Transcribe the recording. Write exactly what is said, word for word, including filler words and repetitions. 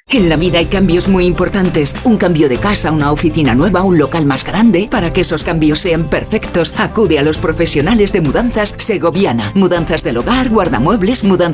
En la vida hay cambios muy importantes. Un cambio de casa, una oficina nueva, un local más grande. Para que esos cambios sean perfectos, acude a los profesionales de Mudanzas Segoviana. Mudanzas del hogar, guardamuebles, mudanzas